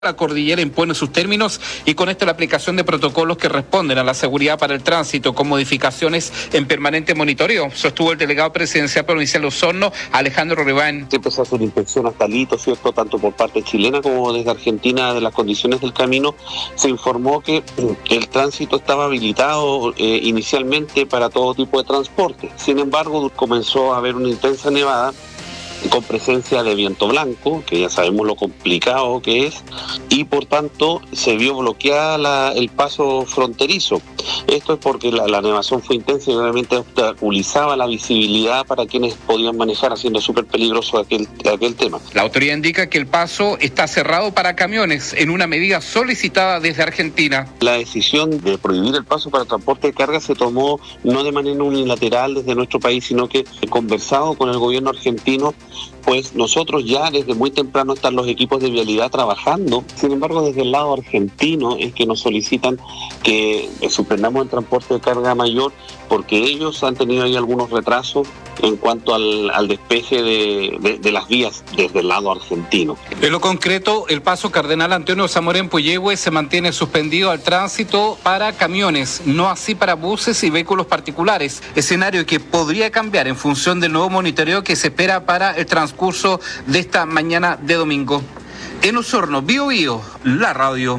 La cordillera impone sus términos y con esto la aplicación de protocolos que responden a la seguridad para el tránsito con modificaciones en permanente monitoreo, sostuvo el delegado presidencial provincial de Osorno, Alejandro Ribán. Se empezó a hacer inspección hasta Lito, ¿cierto? Tanto por parte chilena como desde Argentina de las condiciones del camino. Se informó que el tránsito estaba habilitado inicialmente para todo tipo de transporte. Sin embargo, comenzó a haber una intensa nevada con presencia de viento blanco, que ya sabemos lo complicado que es, y por tanto se vio bloqueada el paso fronterizo. Esto es porque la nevación fue intensa y realmente obstaculizaba la visibilidad para quienes podían manejar, haciendo súper peligroso aquel tema. La autoridad indica que el paso está cerrado para camiones en una medida solicitada desde Argentina. La decisión de prohibir el paso para transporte de carga se tomó no de manera unilateral desde nuestro país, sino que conversado con el gobierno argentino, pues nosotros ya desde muy temprano están los equipos de vialidad trabajando. Sin embargo, desde el lado argentino es que nos solicitan que suspendamos el transporte de carga mayor porque ellos han tenido ahí algunos retrasos en cuanto al despeje de las vías desde el lado argentino. En lo concreto, el paso Cardenal Antonio Zamorén Puyehue se mantiene suspendido al tránsito para camiones, no así para buses y vehículos particulares, escenario que podría cambiar en función del nuevo monitoreo que se espera para el transcurso de esta mañana de domingo. En Osorno, Bio Bio, la radio.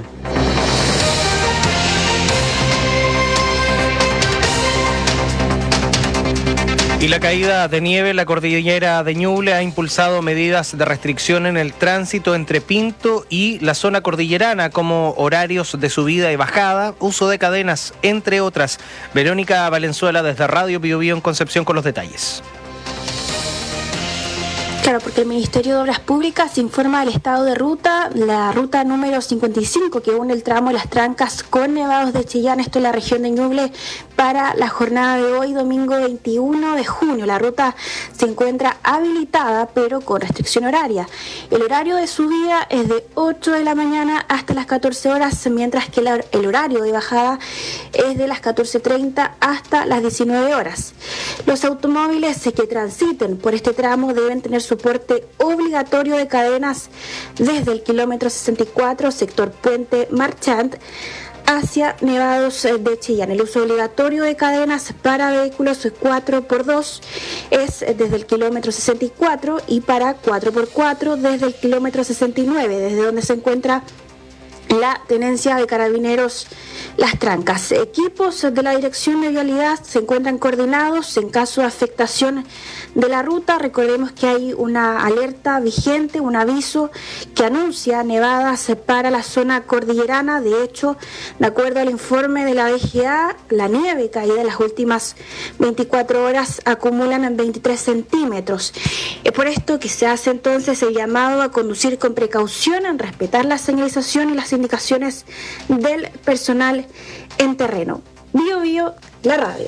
Y la caída de nieve en la cordillera de Ñuble ha impulsado medidas de restricción en el tránsito entre Pinto y la zona cordillerana, como horarios de subida y bajada, uso de cadenas, entre otras. Verónica Valenzuela desde Radio Bio Bio en Concepción con los detalles. Claro, porque el Ministerio de Obras Públicas informa del estado de ruta, la ruta número 55 que une el tramo de Las Trancas con Nevados de Chillán, esto en la región de Ñuble, para la jornada de hoy, domingo 21 de junio. La ruta se encuentra habilitada, pero con restricción horaria. El horario de subida es de 8 de la mañana hasta las 14 horas, mientras que el horario de bajada es de las 14:30 hasta las 19 horas. Los automóviles que transiten por este tramo deben tener soporte obligatorio de cadenas desde el kilómetro 64, sector Puente Marchant, hacia Nevados de Chillán. El uso obligatorio de cadenas para vehículos 4x2 es desde el kilómetro 64 y para 4x4 desde el kilómetro 69, desde donde se encuentra la tenencia de carabineros Las Trancas. Equipos de la Dirección de Vialidad se encuentran coordinados en caso de afectación de la ruta. Recordemos que hay una alerta vigente, un aviso que anuncia nevadas para la zona cordillerana. De hecho, de acuerdo al informe de la DGA, la nieve caída en las últimas 24 horas acumulan en 23 centímetros. Es por esto que se hace entonces el llamado a conducir con precaución, en respetar la señalización y las indicaciones del personal en terreno. Bio Bio, la radio.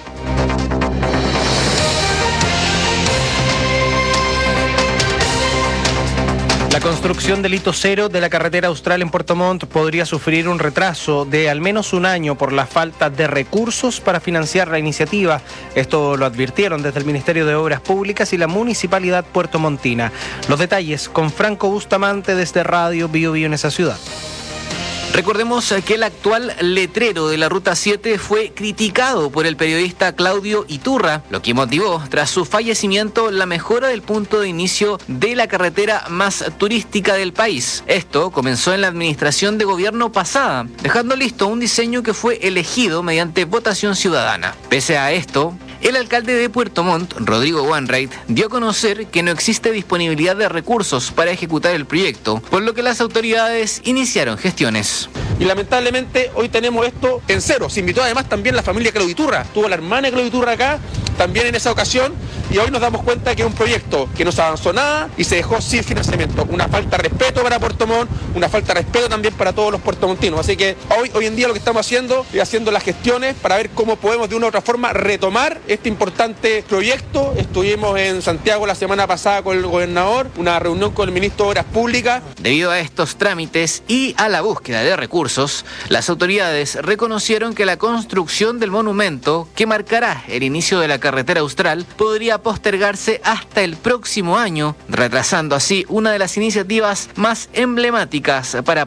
La construcción del hito cero de la carretera austral en Puerto Montt podría sufrir un retraso de al menos un año por la falta de recursos para financiar la iniciativa. Esto lo advirtieron desde el Ministerio de Obras Públicas y la Municipalidad puertomontina. Los detalles con Franco Bustamante desde Radio Bio Bio en esa ciudad. Recordemos que el actual letrero de la Ruta 7 fue criticado por el periodista Claudio Iturra, lo que motivó, tras su fallecimiento, la mejora del punto de inicio de la carretera más turística del país. Esto comenzó en la administración de gobierno pasada, dejando listo un diseño que fue elegido mediante votación ciudadana. Pese a esto, el alcalde de Puerto Montt, Rodrigo Wainwright, dio a conocer que no existe disponibilidad de recursos para ejecutar el proyecto, por lo que las autoridades iniciaron gestiones. Y lamentablemente hoy tenemos esto en cero. Se invitó además también la familia Claudio Iturra. Tuvo la hermana de Claudio Iturra acá, también en esa ocasión, y hoy nos damos cuenta que es un proyecto que no se avanzó nada y se dejó sin financiamiento. Una falta de respeto para Puerto Montt, una falta de respeto también para todos los puertomontinos. Así que hoy en día lo que estamos haciendo es haciendo las gestiones para ver cómo podemos de una u otra forma retomar este importante proyecto. Estuvimos en Santiago la semana pasada con el gobernador, una reunión con el ministro de Obras Públicas. Debido a estos trámites y a la búsqueda de recursos, las autoridades reconocieron que la construcción del monumento, que marcará el inicio de la carretera austral, podría podría postergarse hasta el próximo año, retrasando así una de las iniciativas más emblemáticas para